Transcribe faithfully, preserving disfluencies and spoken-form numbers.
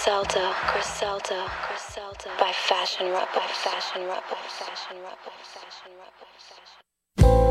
Griselda, Griselda, Griselda, by Fashion Rap, by Fashion Rap, by Fashion Rap, by Fashion Rap, by Fashion Rap.